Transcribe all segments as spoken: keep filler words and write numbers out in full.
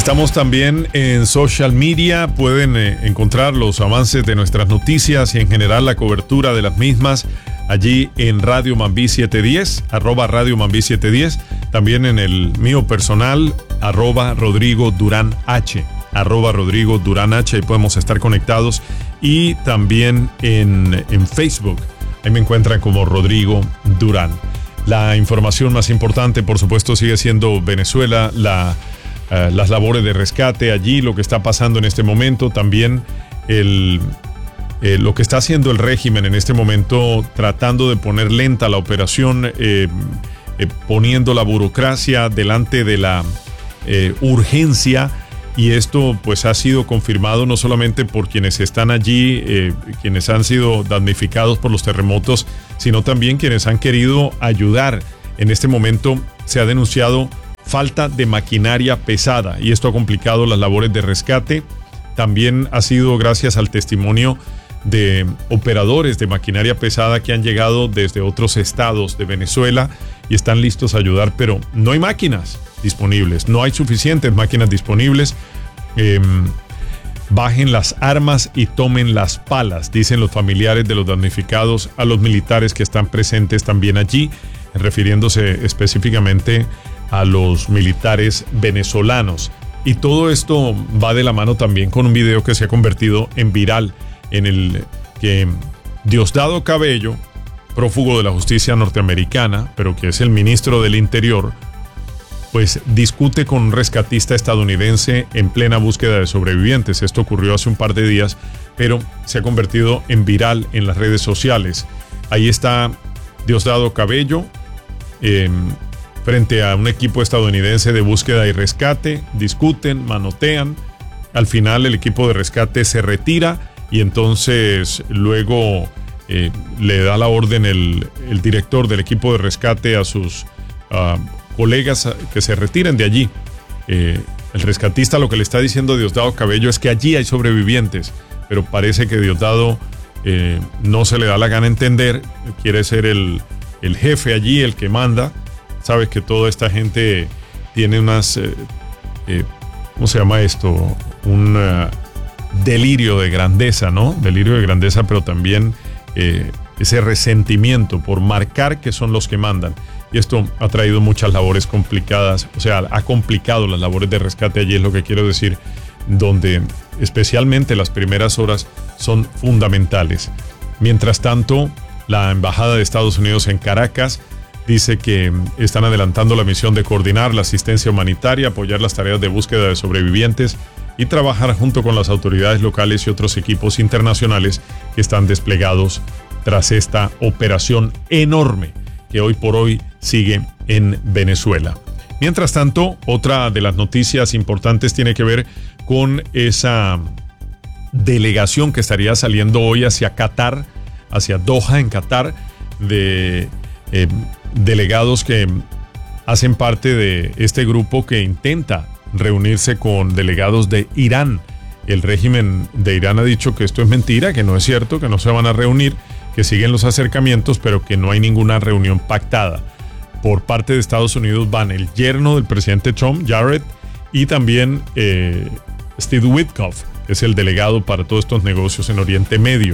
Estamos también en social media, pueden eh, encontrar los avances de nuestras noticias y en general la cobertura de las mismas allí en Radio Mambí setecientos diez, arroba Radio Mambí setecientos diez, también en el mío personal, arroba Rodrigo Durán H, arroba Rodrigo Durán H, ahí podemos estar conectados, y también en, en Facebook, ahí me encuentran como Rodrigo Durán. La información más importante, por supuesto, sigue siendo Venezuela, la... Uh, las labores de rescate allí, lo que está pasando en este momento, también el, eh, lo que está haciendo el régimen en este momento, tratando de poner lenta la operación, eh, eh, poniendo la burocracia delante de la eh, urgencia, y esto pues ha sido confirmado no solamente por quienes están allí, eh, quienes han sido damnificados por los terremotos, sino también quienes han querido ayudar. En este momento se ha denunciado falta de maquinaria pesada y esto ha complicado las labores de rescate. También ha sido gracias al testimonio de operadores de maquinaria pesada que han llegado desde otros estados de Venezuela y están listos a ayudar, pero no hay máquinas disponibles, no hay suficientes máquinas disponibles. Eh, bajen las armas y tomen las palas, dicen los familiares de los damnificados a los militares que están presentes también allí, refiriéndose específicamente a los militares venezolanos. Y todo esto va de la mano también con un video que se ha convertido en viral, en el que Diosdado Cabello, prófugo de la justicia norteamericana, pero que es el ministro del Interior, pues discute con un rescatista estadounidense en plena búsqueda de sobrevivientes. Esto ocurrió hace un par de días, pero se ha convertido en viral en las redes sociales. Ahí está Diosdado Cabello, eh, frente a un equipo estadounidense de búsqueda y rescate, discuten, manotean, al final el equipo de rescate se retira y entonces luego eh, le da la orden el, el director del equipo de rescate a sus uh, colegas que se retiren de allí. Eh, el rescatista lo que le está diciendo a Diosdado Cabello es que allí hay sobrevivientes, pero parece que Diosdado eh, no se le da la gana entender, quiere ser el, el jefe allí, el que manda. Sabes que toda esta gente tiene unas, eh, eh, ¿cómo se llama esto? Un uh, delirio de grandeza, ¿no? Delirio de grandeza, pero también eh, ese resentimiento por marcar que son los que mandan. Y esto ha traído muchas labores complicadas, o sea, ha complicado las labores de rescate allí, es lo que quiero decir, donde especialmente las primeras horas son fundamentales. Mientras tanto, la Embajada de Estados Unidos en Caracas dice que están adelantando la misión de coordinar la asistencia humanitaria, apoyar las tareas de búsqueda de sobrevivientes y trabajar junto con las autoridades locales y otros equipos internacionales que están desplegados tras esta operación enorme que hoy por hoy sigue en Venezuela. Mientras tanto, otra de las noticias importantes tiene que ver con esa delegación que estaría saliendo hoy hacia Qatar, hacia Doha en Qatar, de eh, delegados que hacen parte de este grupo que intenta reunirse con delegados de Irán. El régimen de Irán ha dicho que esto es mentira, que no es cierto, que no se van a reunir, que siguen los acercamientos, pero que no hay ninguna reunión pactada. Por parte de Estados Unidos van el yerno del presidente Trump, Jared, y también eh, Steve Witkoff, que es el delegado para todos estos negocios en Oriente Medio.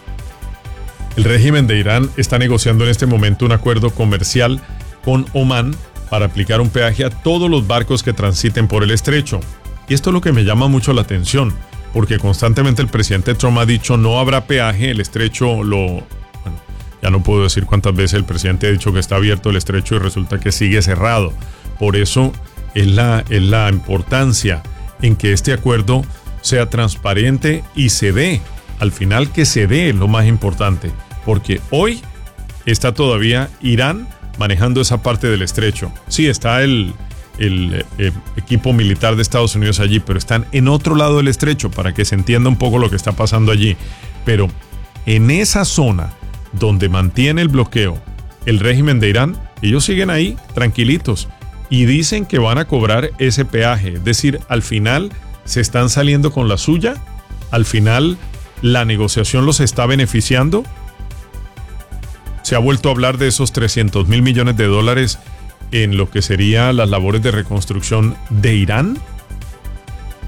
El régimen de Irán está negociando en este momento un acuerdo comercial con Omán para aplicar un peaje a todos los barcos que transiten por el estrecho. Y esto es lo que me llama mucho la atención, porque constantemente el presidente Trump ha dicho no habrá peaje, el estrecho lo... Bueno, ya no puedo decir cuántas veces el presidente ha dicho que está abierto el estrecho y resulta que sigue cerrado. Por eso es la, es la importancia en que este acuerdo sea transparente y se dé. Al final que se dé es lo más importante, porque hoy está todavía Irán manejando esa parte del estrecho. Sí, está el, el eh, equipo militar de Estados Unidos allí, pero están en otro lado del estrecho para que se entienda un poco lo que está pasando allí. Pero en esa zona donde mantiene el bloqueo el régimen de Irán, ellos siguen ahí tranquilitos y dicen que van a cobrar ese peaje. Es decir, al final se están saliendo con la suya, al final la negociación los está beneficiando. Se ha vuelto a hablar de esos trescientos mil millones de dólares en lo que serían las labores de reconstrucción de Irán.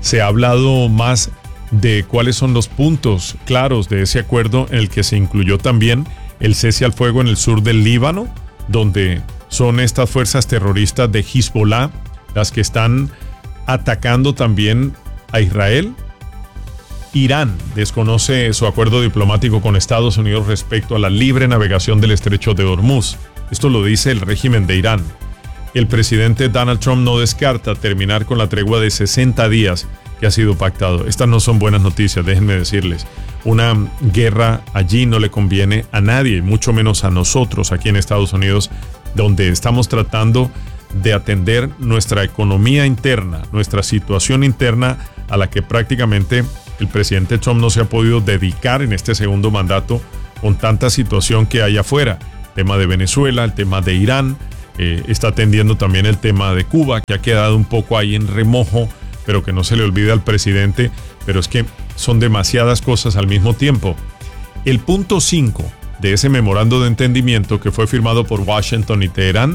se ha hablado más de cuáles son los puntos claros de ese acuerdo, en el que se incluyó también el cese al fuego en el sur del Líbano, donde son estas fuerzas terroristas de Hezbollah las que están atacando también a Israel. Irán desconoce su acuerdo diplomático con Estados Unidos respecto a la libre navegación del estrecho de Hormuz. Esto lo dice el régimen de Irán. El presidente Donald Trump no descarta terminar con la tregua de sesenta días que ha sido pactado. Estas no son buenas noticias, déjenme decirles. Una guerra allí no le conviene a nadie, mucho menos a nosotros aquí en Estados Unidos, donde estamos tratando de atender nuestra economía interna, nuestra situación interna, a la que prácticamente el presidente Trump no se ha podido dedicar en este segundo mandato con tanta situación que hay afuera. El tema de Venezuela, el tema de Irán, eh, está atendiendo también el tema de Cuba, que ha quedado un poco ahí en remojo, pero que no se le olvide al presidente, pero es que son demasiadas cosas al mismo tiempo. El punto cinco de ese memorando de entendimiento que fue firmado por Washington y Teherán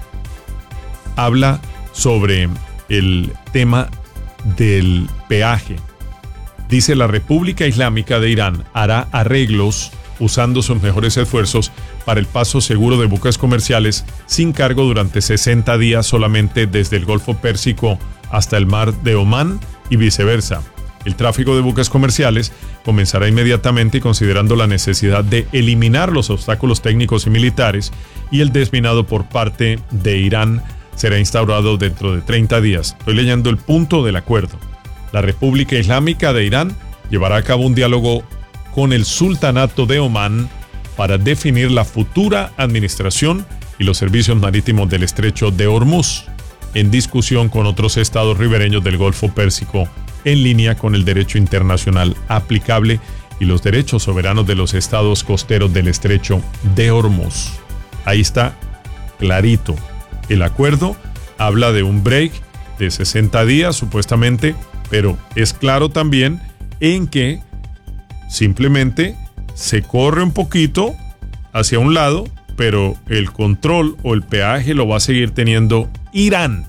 habla sobre el tema del peaje. Dice: la República Islámica de Irán hará arreglos usando sus mejores esfuerzos para el paso seguro de buques comerciales sin cargo durante sesenta días solamente desde el Golfo Pérsico hasta el mar de Omán y viceversa. El tráfico de buques comerciales comenzará inmediatamente, considerando la necesidad de eliminar los obstáculos técnicos y militares, y el desminado por parte de Irán será instaurado dentro de treinta días. Estoy leyendo el punto del acuerdo. La República Islámica de Irán llevará a cabo un diálogo con el Sultanato de Omán para definir la futura administración y los servicios marítimos del estrecho de Hormuz, en discusión con otros estados ribereños del Golfo Pérsico, en línea con el derecho internacional aplicable y los derechos soberanos de los estados costeros del estrecho de Hormuz. Ahí está clarito. El acuerdo habla de un break de sesenta días supuestamente, pero es claro también en que simplemente se corre un poquito hacia un lado, pero el control o el peaje lo va a seguir teniendo Irán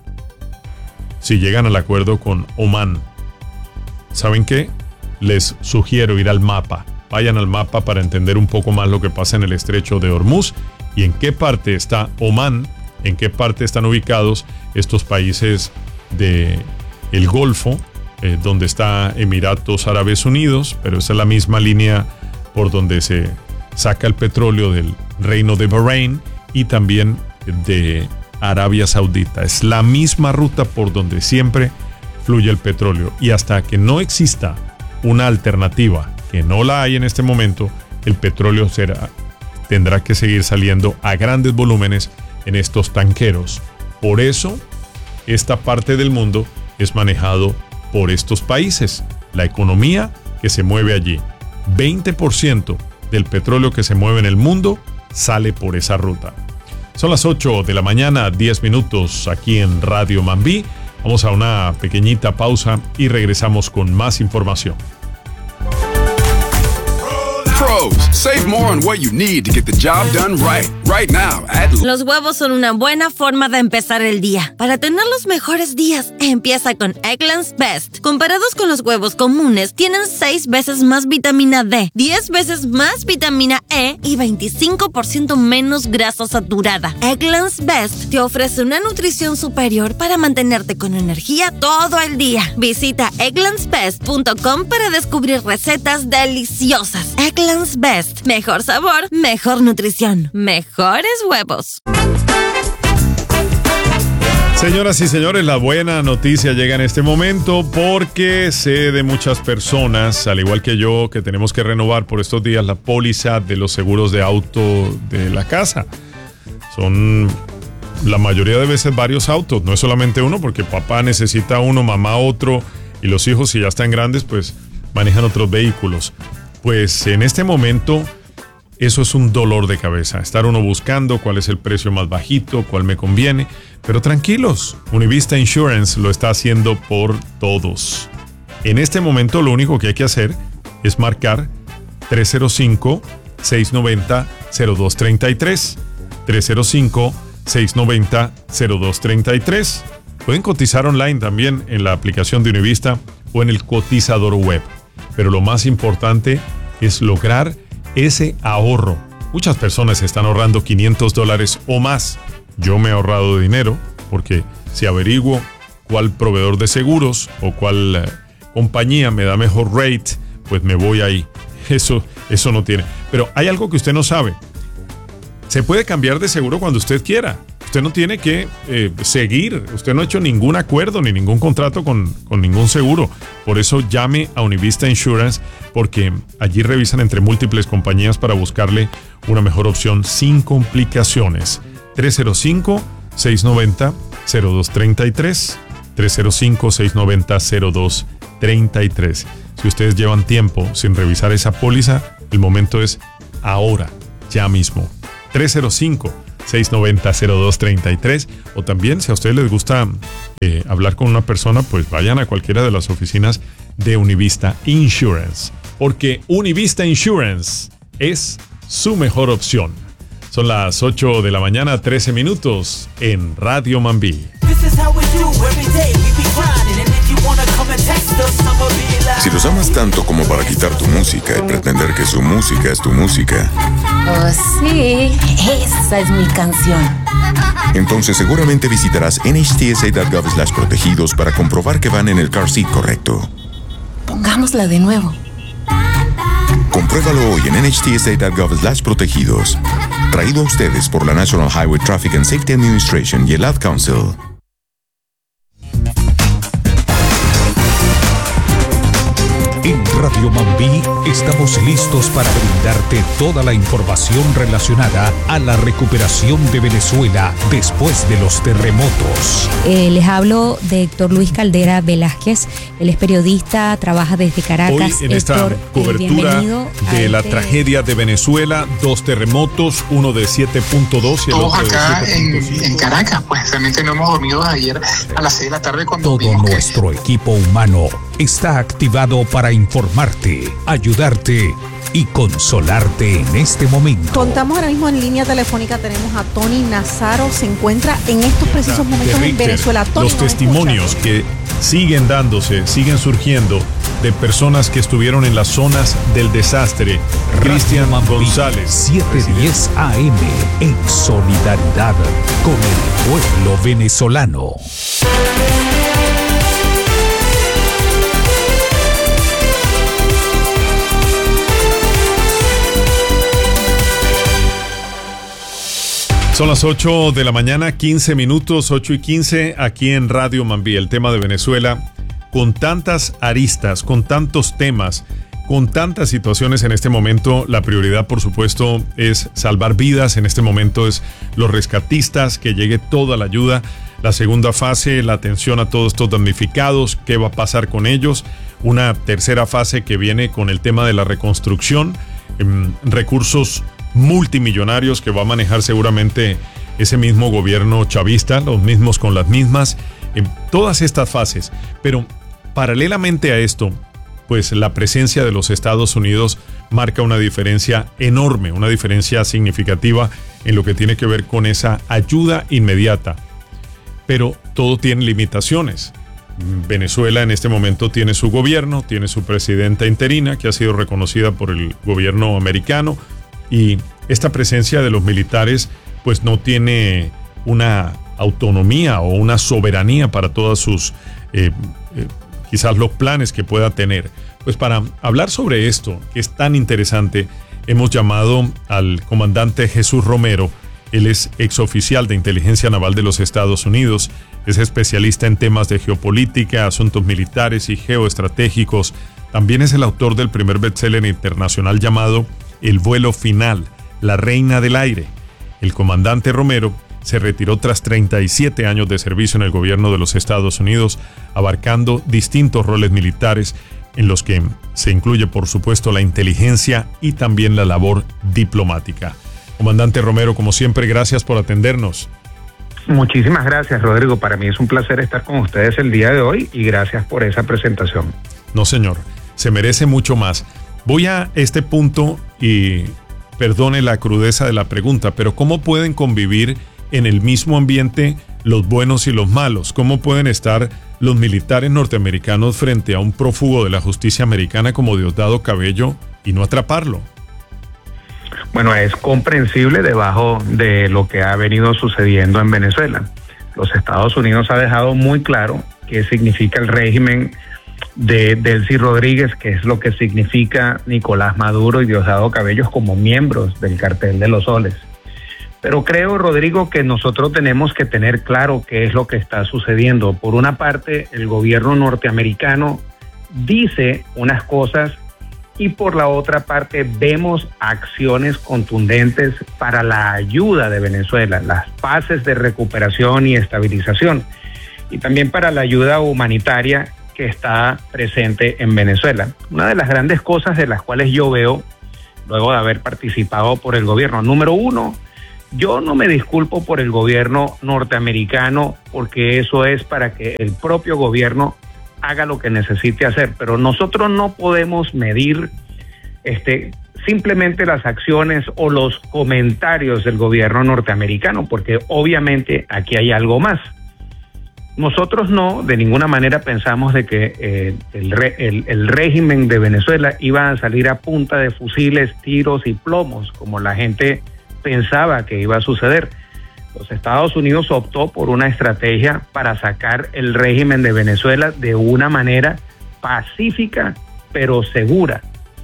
si llegan al acuerdo con Omán. ¿Saben qué? Les sugiero ir al mapa. Vayan al mapa para entender un poco más lo que pasa en el estrecho de Hormuz y en qué parte está Omán, en qué parte están ubicados estos países del Golfo, eh, donde está Emiratos Árabes Unidos, pero esa es la misma línea por donde se saca el petróleo del Reino de Bahrein y también de Arabia Saudita. Es la misma ruta por donde siempre fluye el petróleo, y hasta que no exista una alternativa, que no la hay en este momento, el petróleo será, tendrá que seguir saliendo a grandes volúmenes en estos tanqueros. Por eso, esta parte del mundo es manejado por estos países. La economía que se mueve allí, veinte por ciento del petróleo que se mueve en el mundo sale por esa ruta. Son las ocho de la mañana, diez minutos aquí en Radio Mambí. Vamos a una pequeñita pausa y regresamos con más información. Pros, save more on what you need to get the job done right. Right now at... Los huevos son una buena forma de empezar el día. Para tener los mejores días, empieza con Eggland's Best. Comparados con los huevos comunes, tienen seis veces más vitamina D, diez veces más vitamina E y veinticinco por ciento menos grasa saturada. Eggland's Best te ofrece una nutrición superior para mantenerte con energía todo el día. Visita egglands best punto com para descubrir recetas deliciosas. Eggland's Best. Mejor sabor, mejor nutrición, mejores huevos. Señoras y señores, la buena noticia llega en este momento porque sé de muchas personas, al igual que yo, que tenemos que renovar por estos días la póliza de los seguros de auto de la casa. Son la mayoría de veces varios autos, no es solamente uno, porque papá necesita uno, mamá otro, y los hijos, si ya están grandes, pues manejan otros vehículos. Pues en este momento eso es un dolor de cabeza, estar uno buscando cuál es el precio más bajito, cuál me conviene, pero tranquilos, Univista Insurance lo está haciendo por todos. En este momento lo único que hay que hacer es marcar tres cero cinco, seis nueve cero, cero dos tres tres, tres cero cinco, seis nueve cero, cero dos tres tres. Pueden cotizar online también en la aplicación de Univista o en el cotizador web. Pero lo más importante es lograr ese ahorro. Muchas personas están ahorrando quinientos dólares o más. Yo me he ahorrado dinero porque si averiguo cuál proveedor de seguros o cuál eh, compañía me da mejor rate, pues me voy ahí. Eso, eso no tiene. Pero hay algo que usted no sabe. Se puede cambiar de seguro cuando usted quiera. Usted no tiene que eh, seguir. Usted no ha hecho ningún acuerdo ni ningún contrato con, con ningún seguro. Por eso llame a Univista Insurance, porque allí revisan entre múltiples compañías para buscarle una mejor opción sin complicaciones. tres cero cinco, seis nueve cero, cero dos tres tres. tres cero cinco, seis nueve cero, cero dos tres tres. Si ustedes llevan tiempo sin revisar esa póliza, el momento es ahora, ya mismo. tres cero cinco, seis nueve cero, cero dos tres tres. O también, si a ustedes les gusta eh, hablar con una persona, pues vayan a cualquiera de las oficinas de Univista Insurance. Porque Univista Insurance es su mejor opción. Son las ocho de la mañana, trece minutos en Radio Mambí. Si los amas tanto como para quitar tu música y pretender que su música es tu música. Oh, sí, esa es mi canción. Entonces seguramente visitarás N H T S A punto gov slash protegidos para comprobar que van en el car seat correcto. Pongámosla de nuevo. Compruébalo hoy en N H T S A punto gov slash protegidos. Traído a ustedes por la National Highway Traffic and Safety Administration y el Ad Council. En Radio Mambí estamos listos para brindarte toda la información relacionada a la recuperación de Venezuela después de los terremotos. Eh, les hablo de Héctor Luis Caldera Velázquez. Él es periodista, trabaja desde Caracas. Hoy en esta Héctor, cobertura eh, de la este... tragedia de Venezuela, dos terremotos, uno de siete punto dos y el Todos otro acá de siete punto cinco. en, en Caracas, pues realmente no hemos dormido desde ayer a las seis de la tarde cuando Todo vimos nuestro que... equipo humano está activado para informarte, ayudarte y consolarte en este momento. Contamos ahora mismo en línea telefónica, tenemos a Tony Nazaro, se encuentra en estos precisos momentos en Venezuela. Tony, los testimonios escucha? que siguen dándose, siguen surgiendo de personas que estuvieron en las zonas del desastre. Cristian González, siete diez A M, en solidaridad con el pueblo venezolano. Son las ocho de la mañana, quince minutos, ocho y quince, aquí en Radio Mambí. El tema de Venezuela, con tantas aristas, con tantos temas, con tantas situaciones en este momento, la prioridad, por supuesto, es salvar vidas. En este momento es los rescatistas, que llegue toda la ayuda. La segunda fase, la atención a todos estos damnificados, qué va a pasar con ellos. Una tercera fase que viene con el tema de la reconstrucción, eh, recursos multimillonarios que va a manejar seguramente ese mismo gobierno chavista, los mismos con las mismas, en todas estas fases. Pero paralelamente a esto, pues la presencia de los Estados Unidos marca una diferencia enorme, una diferencia significativa en lo que tiene que ver con esa ayuda inmediata. Pero todo tiene limitaciones. Venezuela en este momento tiene su gobierno, tiene su presidenta interina, que ha sido reconocida por el gobierno americano, y esta presencia de los militares pues no tiene una autonomía o una soberanía para todas sus eh, eh, quizás los planes que pueda tener. Pues para hablar sobre esto, que es tan interesante, hemos llamado al comandante Jesús Romero. Él es exoficial de inteligencia naval de los Estados Unidos, es especialista en temas de geopolítica, asuntos militares y geoestratégicos. También es el autor del primer bestseller internacional llamado El vuelo final, la reina del aire. El comandante Romero se retiró tras treinta y siete años de servicio en el gobierno de los Estados Unidos, abarcando distintos roles militares en los que se incluye, por supuesto, la inteligencia y también la labor diplomática. Comandante Romero, como siempre, gracias por atendernos. Muchísimas gracias, Rodrigo. Para mí es un placer estar con ustedes el día de hoy y gracias por esa presentación. No, señor, se merece mucho más. Voy a este punto y perdone la crudeza de la pregunta, pero ¿cómo pueden convivir en el mismo ambiente los buenos y los malos. ¿Cómo pueden estar los militares norteamericanos frente a un prófugo de la justicia americana como Diosdado Cabello y no atraparlo? Bueno, es comprensible debajo de lo que ha venido sucediendo en Venezuela. Los Estados Unidos ha dejado muy claro qué significa el régimen de Delcy Rodríguez, que es lo que significa Nicolás Maduro y Diosdado Cabello como miembros del cartel de los soles. Pero creo, Rodrigo, que nosotros tenemos que tener claro qué es lo que está sucediendo. Por una parte, el gobierno norteamericano dice unas cosas y por la otra parte vemos acciones contundentes para la ayuda de Venezuela, las fases de recuperación y estabilización, y también para la ayuda humanitaria que está presente en Venezuela. Una de las grandes cosas de las cuales yo veo, luego de haber participado por el gobierno, número uno, yo no me disculpo por el gobierno norteamericano, porque eso es para que el propio gobierno haga lo que necesite hacer, pero nosotros no podemos medir este, simplemente las acciones o los comentarios del gobierno norteamericano, porque obviamente aquí hay algo más. Nosotros no, de ninguna manera pensamos de que eh, el, re, el, el régimen de Venezuela iba a salir a punta de fusiles, tiros y plomos, como la gente pensaba que iba a suceder. Los Estados Unidos optó por una estrategia para sacar el régimen de Venezuela de una manera pacífica, pero segura.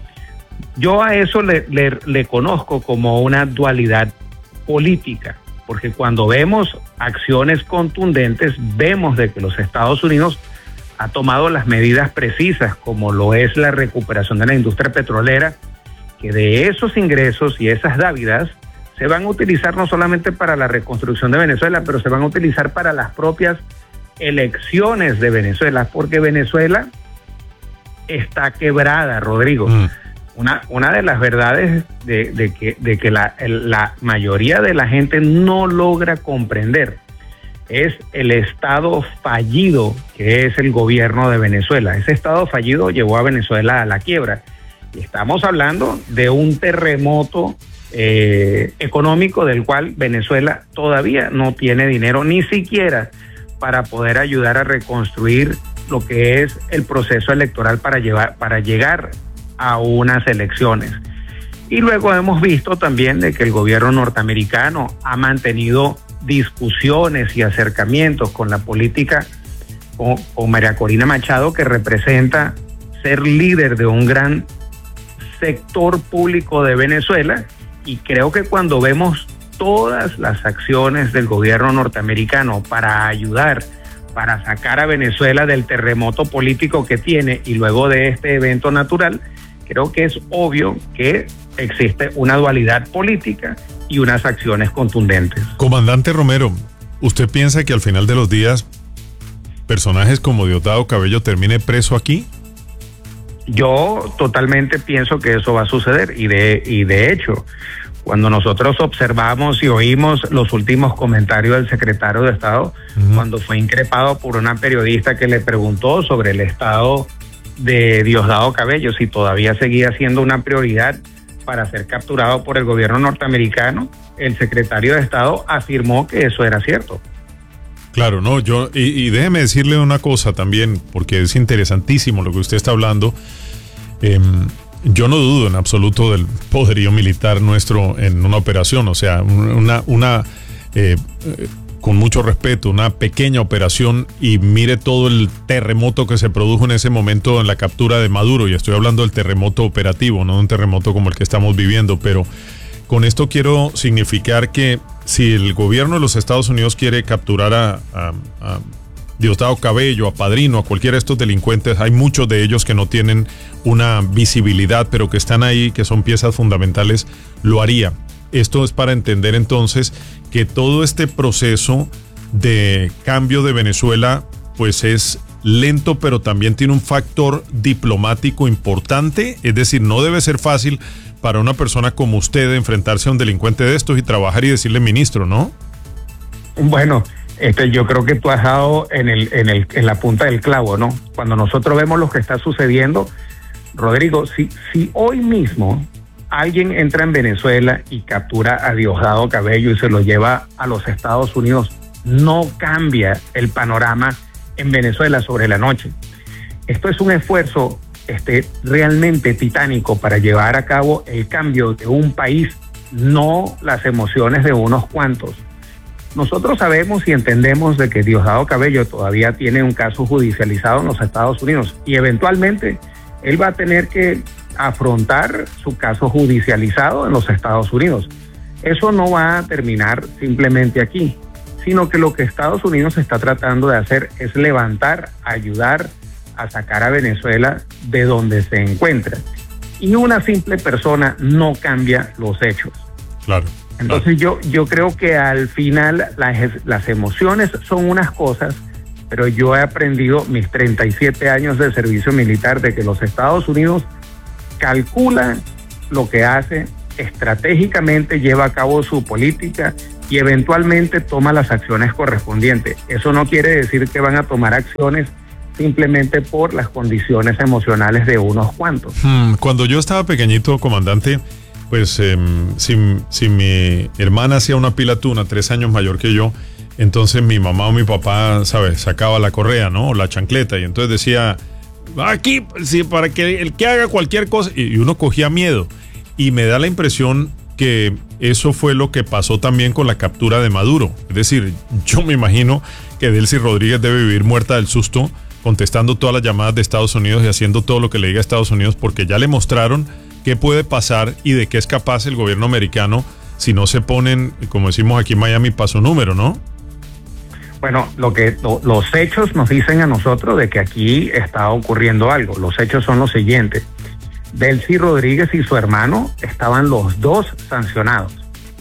Yo a eso le, le, le conozco como una dualidad política, porque cuando vemos acciones contundentes, vemos de que los Estados Unidos ha tomado las medidas precisas, como lo es la recuperación de la industria petrolera, que de esos ingresos y esas dávidas se van a utilizar no solamente para la reconstrucción de Venezuela, pero se van a utilizar para las propias elecciones de Venezuela, porque Venezuela está quebrada, Rodrigo. Mm. Una, una de las verdades de, de que, de que la, el, la mayoría de la gente no logra comprender es el estado fallido que es el gobierno de Venezuela. Ese estado fallido llevó a Venezuela a la quiebra. Y estamos hablando de un terremoto Eh, económico del cual Venezuela todavía no tiene dinero ni siquiera para poder ayudar a reconstruir lo que es el proceso electoral para llevar para llegar a unas elecciones. Y luego hemos visto también de que el gobierno norteamericano ha mantenido discusiones y acercamientos con la política con, con María Corina Machado, que representa ser líder de un gran sector público de Venezuela. Y creo que cuando vemos todas las acciones del gobierno norteamericano para ayudar, para sacar a Venezuela del terremoto político que tiene y luego de este evento natural, creo que es obvio que existe una dualidad política y unas acciones contundentes. Comandante Romero, ¿usted piensa que al final de los días personajes como Diosdado Cabello termine preso aquí? Yo totalmente pienso que eso va a suceder y de, y de hecho, cuando nosotros observamos y oímos los últimos comentarios del secretario de Estado, uh-huh. cuando fue increpado por una periodista que le preguntó sobre el estado de Diosdado Cabello, si todavía seguía siendo una prioridad para ser capturado por el gobierno norteamericano, el secretario de Estado afirmó que eso era cierto. Claro, no, yo, y, y déjeme decirle una cosa también, porque es interesantísimo lo que usted está hablando. Eh, yo no dudo en absoluto del poderío militar nuestro en una operación, o sea, una, una eh, con mucho respeto, una pequeña operación, y mire todo el terremoto que se produjo en ese momento en la captura de Maduro, y estoy hablando del terremoto operativo, no de un terremoto como el que estamos viviendo, pero con esto quiero significar que si el gobierno de los Estados Unidos quiere capturar a, a, a Diosdado Cabello, a Padrino, a cualquiera de estos delincuentes, hay muchos de ellos que no tienen una visibilidad, pero que están ahí, que son piezas fundamentales, lo haría. Esto es para entender entonces que todo este proceso de cambio de Venezuela pues es lento, pero también tiene un factor diplomático importante, es decir, no debe ser fácil para una persona como usted enfrentarse a un delincuente de estos y trabajar y decirle ministro, ¿no? Bueno, este, yo creo que tú has dado en, el, en, el, en la punta del clavo, ¿no? Cuando nosotros vemos lo que está sucediendo, Rodrigo, si, si hoy mismo alguien entra en Venezuela y captura a Diosdado Cabello y se lo lleva a los Estados Unidos, no cambia el panorama en Venezuela sobre la noche. Esto es un esfuerzo este, realmente titánico para llevar a cabo el cambio de un país, no las emociones de unos cuantos. Nosotros sabemos y entendemos de que Diosdado Cabello todavía tiene un caso judicializado en los Estados Unidos y eventualmente él va a tener que afrontar su caso judicializado en los Estados Unidos. Eso no va a terminar simplemente aquí, sino que lo que Estados Unidos está tratando de hacer es levantar, ayudar a sacar a Venezuela de donde se encuentra. Y una simple persona no cambia los hechos. Claro. Entonces yo, yo creo que al final las, las emociones son unas cosas, pero yo he aprendido mis treinta y siete años de servicio militar de que los Estados Unidos calcula lo que hace, estratégicamente lleva a cabo su política y eventualmente toma las acciones correspondientes. Eso no quiere decir que van a tomar acciones simplemente por las condiciones emocionales de unos cuantos. Hmm, cuando yo estaba pequeñito, comandante, pues eh, si, si mi hermana hacía una pila tuna, tres años mayor que yo, entonces mi mamá o mi papá, ¿sabes? Sacaba la correa, ¿no? O la chancleta, y entonces decía, aquí, sí, para que el que haga cualquier cosa, y uno cogía miedo. Y me da la impresión que eso fue lo que pasó también con la captura de Maduro. Es decir, yo me imagino que Delcy Rodríguez debe vivir muerta del susto, contestando todas las llamadas de Estados Unidos y haciendo todo lo que le diga a Estados Unidos, porque ya le mostraron qué puede pasar y de qué es capaz el gobierno americano si no se ponen, como decimos aquí en Miami, paso número, ¿no? Bueno, lo que lo, los hechos nos dicen a nosotros de que aquí está ocurriendo algo. Los hechos son los siguientes. Delcy Rodríguez y su hermano estaban los dos sancionados.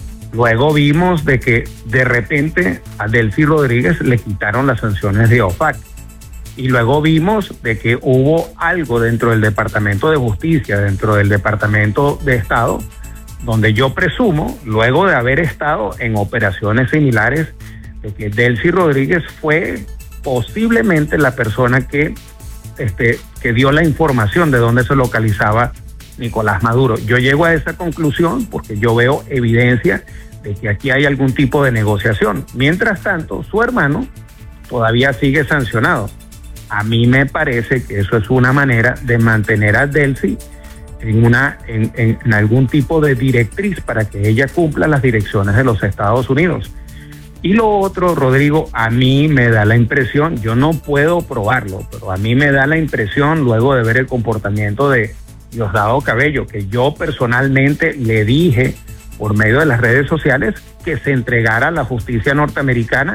Luego vimos de que de repente a Delcy Rodríguez le quitaron las sanciones de O F A C. Y luego vimos de que hubo algo dentro del Departamento de Justicia, dentro del Departamento de Estado, donde yo presumo, luego de haber estado en operaciones similares, de que Delcy Rodríguez fue posiblemente la persona que Este, que dio la información de dónde se localizaba Nicolás Maduro. Yo llego a esa conclusión porque yo veo evidencia de que aquí hay algún tipo de negociación. Mientras tanto, su hermano todavía sigue sancionado. A mí me parece que eso es una manera de mantener a Delcy en, una, en, en, en algún tipo de directriz para que ella cumpla las direcciones de los Estados Unidos. Y lo otro, Rodrigo, a mí me da la impresión, yo no puedo probarlo, pero a mí me da la impresión, luego de ver el comportamiento de Diosdado Cabello, que yo personalmente le dije por medio de las redes sociales que se entregara a la justicia norteamericana,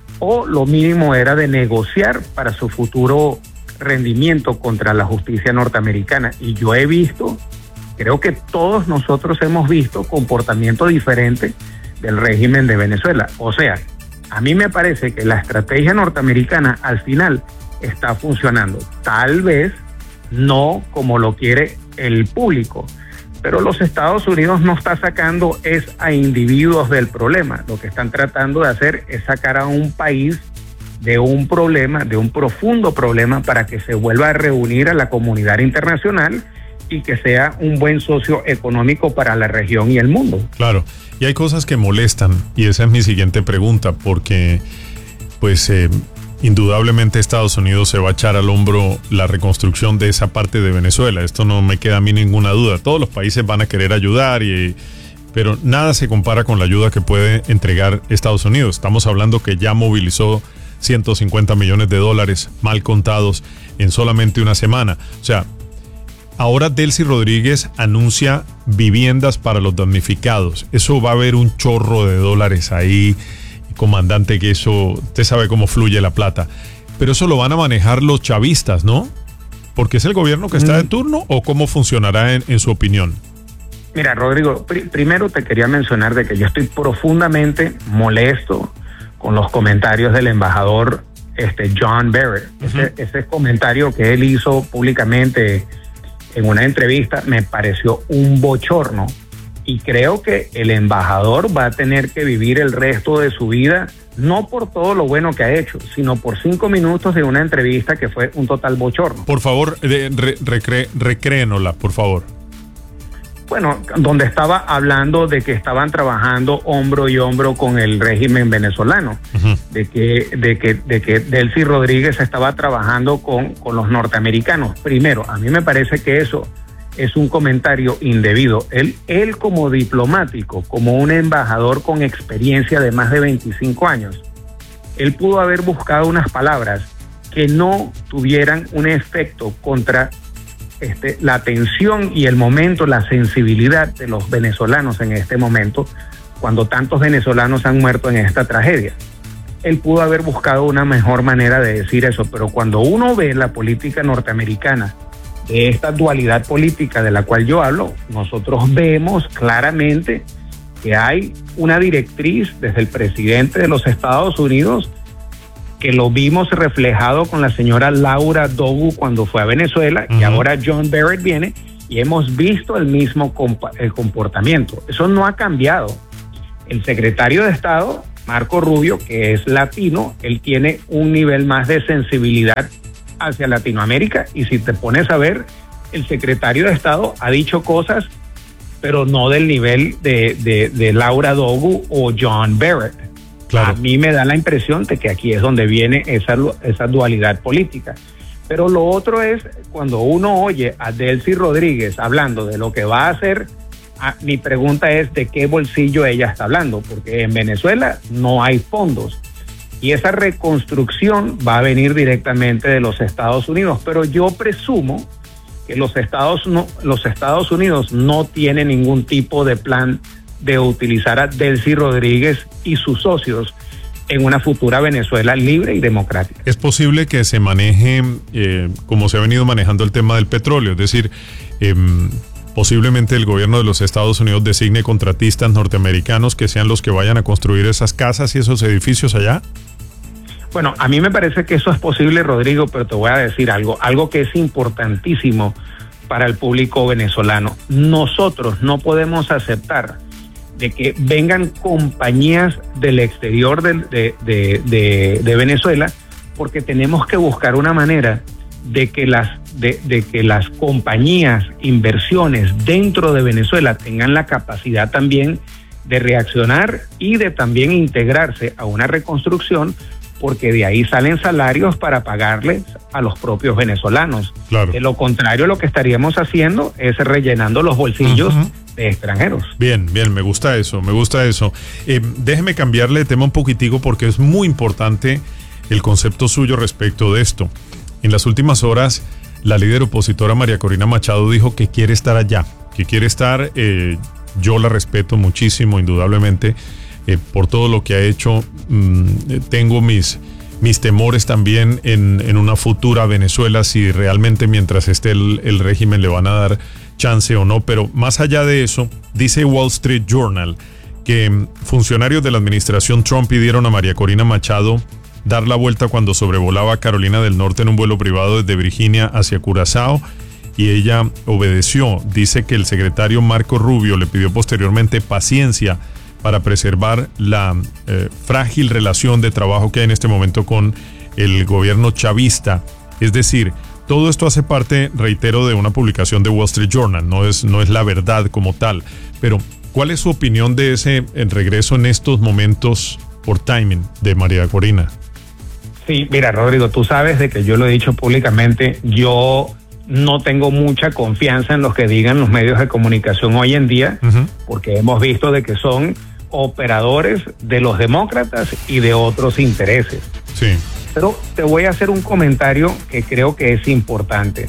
o lo mínimo era de negociar para su futuro rendimiento contra la justicia norteamericana. Y yo he visto, creo que todos nosotros hemos visto comportamiento diferente del régimen de Venezuela. O sea, a mí me parece que la estrategia norteamericana al final está funcionando. Tal vez no como lo quiere el público, pero los Estados Unidos no está sacando es a individuos del problema. Lo que están tratando de hacer es sacar a un país de un problema, de un profundo problema, para que se vuelva a reunir a la comunidad internacional y que sea un buen socio económico para la región y el mundo. Claro. Y hay cosas que molestan, y esa es mi siguiente pregunta, porque pues eh, indudablemente Estados Unidos se va a echar al hombro la reconstrucción de esa parte de Venezuela. Esto no me queda a mí ninguna duda. Todos los países van a querer ayudar, y, pero nada se compara con la ayuda que puede entregar Estados Unidos. Estamos hablando que ya movilizó ciento cincuenta millones de dólares mal contados en solamente una semana. O sea, ahora Delcy Rodríguez anuncia viviendas para los damnificados. Eso va a haber un chorro de dólares ahí, comandante, que eso, usted sabe cómo fluye la plata. Pero eso lo van a manejar los chavistas, ¿no? Porque es el gobierno que está de turno, ¿o cómo funcionará en, en su opinión? Mira, Rodrigo, pr- primero te quería mencionar de que yo estoy profundamente molesto con los comentarios del embajador este, John Barrett. Uh-huh. Ese, ese comentario que él hizo públicamente en una entrevista me pareció un bochorno, y creo que el embajador va a tener que vivir el resto de su vida, no por todo lo bueno que ha hecho, sino por cinco minutos de una entrevista que fue un total bochorno. Por favor, de, re, recré, recréenosla, por favor. bueno, donde estaba hablando de que estaban trabajando hombro y hombro con el régimen venezolano, uh-huh. de que de que de que Delcy Rodríguez estaba trabajando con, con los norteamericanos. Primero, a mí me parece que eso es un comentario indebido. Él, él como diplomático, como un embajador con experiencia de más de veinticinco años, él pudo haber buscado unas palabras que no tuvieran un efecto contra Este, la atención y el momento, la sensibilidad de los venezolanos en este momento, cuando tantos venezolanos han muerto en esta tragedia. Él pudo haber buscado una mejor manera de decir eso, pero cuando uno ve la política norteamericana, de esta dualidad política de la cual yo hablo, nosotros vemos claramente que hay una directriz desde el presidente de los Estados Unidos, que lo vimos reflejado con la señora Laura Dogu cuando fue a Venezuela, uh-huh. y ahora John Barrett viene, y hemos visto el mismo compa- el comportamiento. Eso no ha cambiado. El secretario de Estado, Marco Rubio, que es latino, él tiene un nivel más de sensibilidad hacia Latinoamérica, y si te pones a ver, el secretario de Estado ha dicho cosas, pero no del nivel de, de, de Laura Dogu o John Barrett. Claro. A mí me da la impresión de que aquí es donde viene esa, esa dualidad política. Pero lo otro es cuando uno oye a Delcy Rodríguez hablando de lo que va a hacer, a, mi pregunta es de qué bolsillo ella está hablando, porque en Venezuela no hay fondos y esa reconstrucción va a venir directamente de los Estados Unidos, pero yo presumo que los Estados, no, los Estados Unidos no tienen ningún tipo de plan de utilizar a Delcy Rodríguez y sus socios en una futura Venezuela libre y democrática. Es posible que se maneje eh, como se ha venido manejando el tema del petróleo, es decir, eh, posiblemente el gobierno de los Estados Unidos designe contratistas norteamericanos que sean los que vayan a construir esas casas y esos edificios allá. Bueno, a mí me parece que eso es posible, Rodrigo, pero te voy a decir algo, algo que es importantísimo para el público venezolano. Nosotros no podemos aceptar de que vengan compañías del exterior de, de, de, de, de Venezuela, porque tenemos que buscar una manera de que las de, de que las compañías, inversiones dentro de Venezuela tengan la capacidad también de reaccionar y de también integrarse a una reconstrucción, porque de ahí salen salarios para pagarles a los propios venezolanos. Claro. De lo contrario, lo que estaríamos haciendo es rellenando los bolsillos uh-huh. de extranjeros. Bien, bien, me gusta eso, me gusta eso. Eh, déjeme cambiarle de tema un poquitico porque es muy importante el concepto suyo respecto de esto. En las últimas horas, la líder opositora María Corina Machado dijo que quiere estar allá, que quiere estar, eh, yo la respeto muchísimo, indudablemente, eh, por todo lo que ha hecho. Mm, tengo mis, mis temores también en, en una futura Venezuela, si realmente mientras esté el, el régimen le van a dar chance o no, pero más allá de eso, dice Wall Street Journal que funcionarios de la administración Trump pidieron a María Corina Machado dar la vuelta cuando sobrevolaba Carolina del Norte en un vuelo privado desde Virginia hacia Curazao, y ella obedeció. Dice que el secretario Marco Rubio le pidió posteriormente paciencia para preservar la eh, frágil relación de trabajo que hay en este momento con el gobierno chavista. Es decir, todo esto hace parte, reitero, de una publicación de Wall Street Journal, no es, no es la verdad como tal, pero ¿cuál es su opinión de ese el regreso en estos momentos por timing de María Corina? Sí, mira, Rodrigo, tú sabes de que yo lo he dicho públicamente, yo no tengo mucha confianza en los que digan los medios de comunicación hoy en día, uh-huh. porque hemos visto de que son operadores de los demócratas y de otros intereses. Sí. Pero te voy a hacer un comentario que creo que es importante.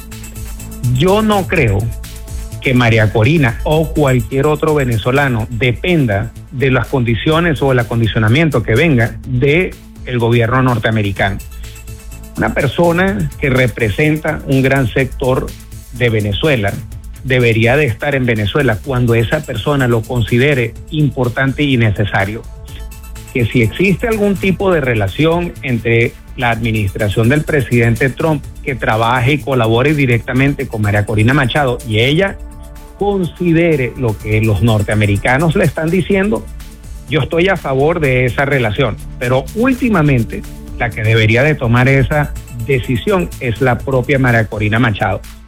Yo no creo que María Corina o cualquier otro venezolano dependa de las condiciones o el acondicionamiento que venga de el gobierno norteamericano. Una persona que representa un gran sector de Venezuela debería de estar en Venezuela cuando esa persona lo considere importante y necesario. Que si existe algún tipo de relación entre la administración del presidente Trump que trabaje y colabore directamente con María Corina Machado y ella considere lo que los norteamericanos le están diciendo, yo estoy a favor de esa relación, pero últimamente la que debería de tomar esa decisión es la propia María Corina Machado.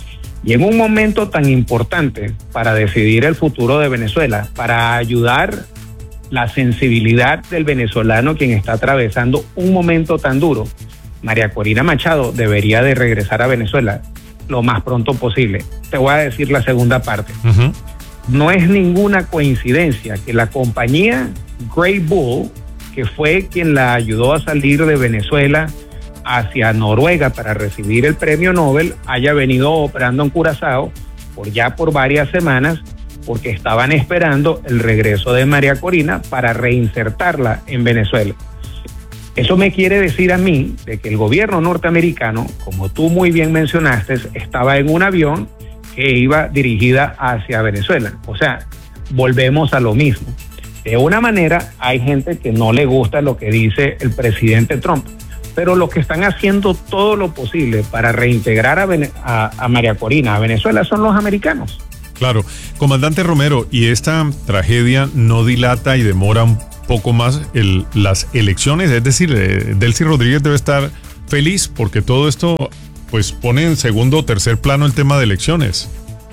Y en un momento tan importante para decidir el futuro de Venezuela, para ayudar la sensibilidad del venezolano quien está atravesando un momento tan duro, María Corina Machado debería de regresar a Venezuela lo más pronto posible. Te voy a decir la segunda parte. Uh-huh. No es ninguna coincidencia que la compañía Grey Bull, que fue quien la ayudó a salir de Venezuela hacia Noruega para recibir el premio Nobel, haya venido operando en Curazao por ya por varias semanas, porque estaban esperando el regreso de María Corina para reinsertarla en Venezuela. Eso me quiere decir a mí de que el gobierno norteamericano, como tú muy bien mencionaste, estaba en un avión que iba dirigida hacia Venezuela. O sea, volvemos a lo mismo. De una manera, hay gente que no le gusta lo que dice el presidente Trump, pero los que están haciendo todo lo posible para reintegrar a, Vene- a, a María Corina a Venezuela son los americanos. Claro. Comandante Romero, ¿y esta tragedia no dilata y demora un poco más el, las elecciones? Es decir, eh, Delcy Rodríguez debe estar feliz porque todo esto pues pone en segundo o tercer plano el tema de elecciones.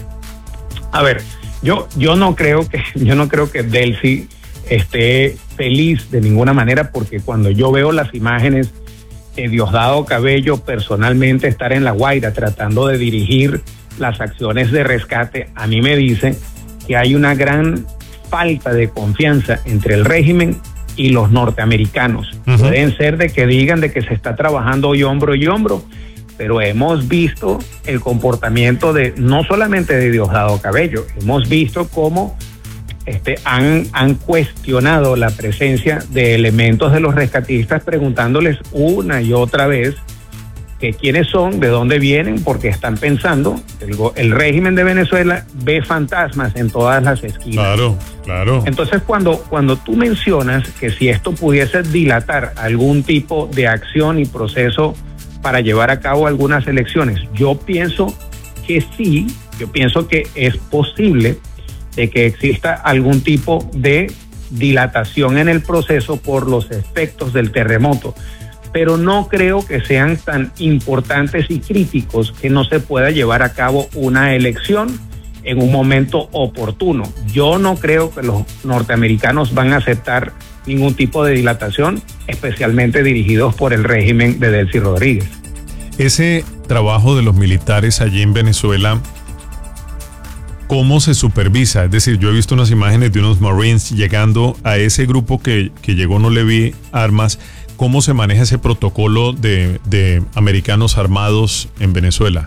A ver, yo, yo no creo que, yo no creo que Delcy esté feliz de ninguna manera, porque cuando yo veo las imágenes de Diosdado Cabello personalmente estar en La Guaira tratando de dirigir las acciones de rescate, a mí me dice que hay una gran falta de confianza entre el régimen y los norteamericanos. Uh-huh. Pueden ser de que digan de que se está trabajando hoy hombro y hombro, pero hemos visto el comportamiento de no solamente de Diosdado Cabello, hemos visto cómo este, han, han cuestionado la presencia de elementos de los rescatistas, preguntándoles una y otra vez que quiénes son, de dónde vienen, porque están pensando, el, el régimen de Venezuela ve fantasmas en todas las esquinas. Claro, claro. Entonces, cuando, cuando tú mencionas que si esto pudiese dilatar algún tipo de acción y proceso para llevar a cabo algunas elecciones, yo pienso que sí, yo pienso que es posible de que exista algún tipo de dilatación en el proceso por los efectos del terremoto, pero no creo que sean tan importantes y críticos que no se pueda llevar a cabo una elección en un momento oportuno. Yo no creo que los norteamericanos van a aceptar ningún tipo de dilatación, especialmente dirigidos por el régimen de Delcy Rodríguez. Ese trabajo de los militares allí en Venezuela, ¿cómo se supervisa? Es decir, yo he visto unas imágenes de unos Marines llegando a ese grupo que, que llegó, no le vi armas. ¿Cómo se maneja ese protocolo de, de americanos armados en Venezuela?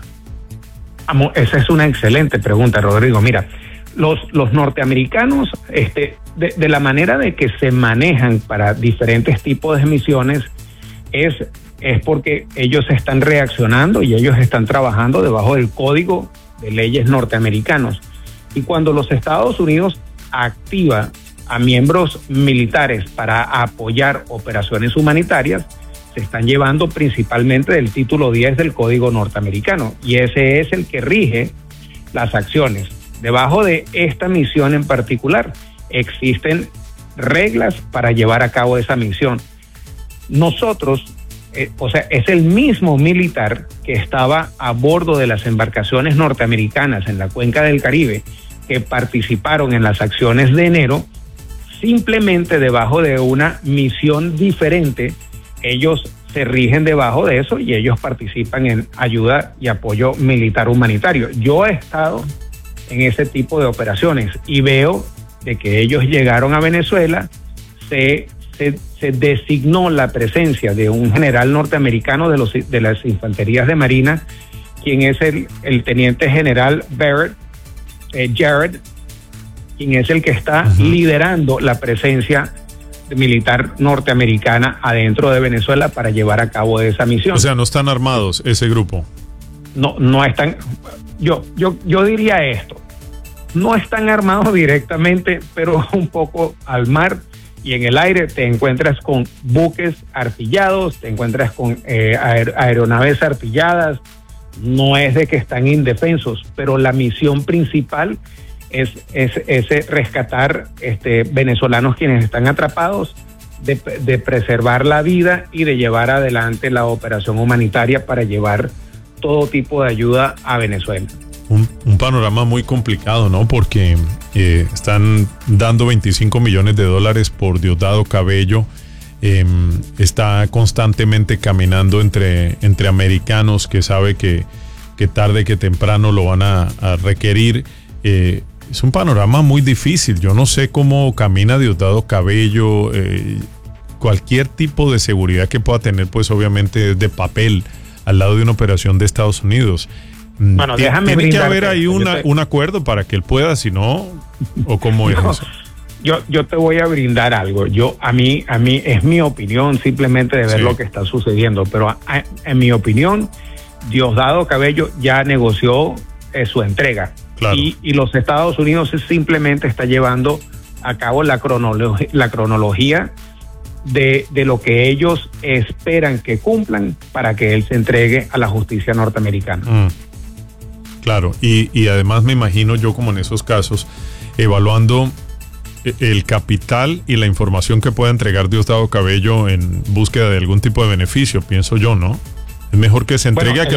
Esa es una excelente pregunta, Rodrigo. Mira, los, los norteamericanos, este, de, de la manera de que se manejan para diferentes tipos de misiones, es, es porque ellos están reaccionando y ellos están trabajando debajo del código de leyes norteamericanos. Y cuando los Estados Unidos activa a miembros militares para apoyar operaciones humanitarias, se están llevando principalmente del título diez del Código norteamericano, y ese es el que rige las acciones. Debajo de esta misión en particular existen reglas para llevar a cabo esa misión. Nosotros, eh, o sea, es el mismo militar que estaba a bordo de las embarcaciones norteamericanas en la cuenca del Caribe, que participaron en las acciones de enero, simplemente debajo de una misión diferente, ellos se rigen debajo de eso y ellos participan en ayuda y apoyo militar humanitario. Yo he estado en ese tipo de operaciones y veo de que ellos llegaron a Venezuela, se, se, se designó la presencia de un general norteamericano de, los, de las infanterías de Marina, quien es el, el teniente general Barrett, eh, Jared, quien es el que está uh-huh. liderando la presencia militar norteamericana adentro de Venezuela para llevar a cabo esa misión. O sea, no están armados ese grupo. No, no están. Yo, yo, yo diría esto: no están armados directamente, pero un poco al mar y en el aire te encuentras con buques artillados, te encuentras con eh, aer- aeronaves artilladas. No es de que están indefensos, pero la misión principal es, es, es rescatar este, venezolanos quienes están atrapados, de, de preservar la vida y de llevar adelante la operación humanitaria para llevar todo tipo de ayuda a Venezuela. un, un panorama muy complicado, ¿no? Porque eh, están dando veinticinco millones de dólares por Diosdado Cabello. Eh, está constantemente caminando entre, entre americanos que sabe que, que tarde que temprano lo van a, a requerir. Eh, es un panorama muy difícil. Yo no sé cómo camina Diosdado Cabello. Eh, cualquier tipo de seguridad que pueda tener, pues obviamente es de papel al lado de una operación de Estados Unidos. Bueno, déjame Tiene que haber brindarte, ahí una, te... un acuerdo para que él pueda, si no, o cómo es no, eso. Yo, yo te voy a brindar algo. Yo a mí a mí es mi opinión simplemente de ver Sí. lo que está sucediendo, pero a, a, en mi opinión Diosdado Cabello ya negoció eh, su entrega. Claro. y, y los Estados Unidos simplemente está llevando a cabo la cronología, la cronología de, de lo que ellos esperan que cumplan para que él se entregue a la justicia norteamericana. Mm. Claro, y, y además me imagino yo, como en esos casos, evaluando el capital y la información que pueda entregar Diosdado Cabello en búsqueda de algún tipo de beneficio, pienso yo, ¿no? Es mejor que se entregue Bueno, a que